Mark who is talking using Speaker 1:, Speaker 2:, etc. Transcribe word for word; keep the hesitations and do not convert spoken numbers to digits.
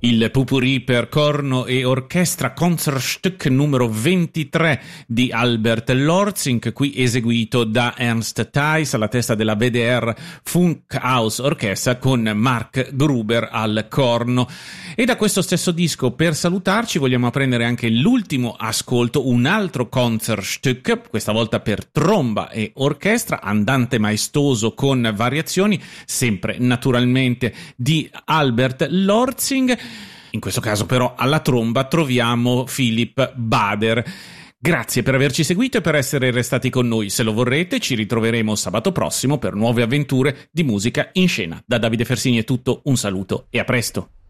Speaker 1: Il Pupurri per corno e orchestra, Concertstück numero ventitré di Albert Lorzing, qui eseguito da Ernst Theis alla testa della W D R Funkhaus Orchestra con Mark Gruber al corno. E da questo stesso disco, per salutarci, vogliamo prendere anche l'ultimo ascolto, un altro Concertstück, questa volta per tromba e orchestra, andante maestoso con variazioni, sempre naturalmente di Albert Lorzing. In questo caso però alla tromba troviamo Philipp Bader. Grazie per averci seguito e per essere restati con noi. Se lo vorrete, ci ritroveremo sabato prossimo per nuove avventure di musica in scena. Da Davide Fersini è tutto, un saluto e a presto.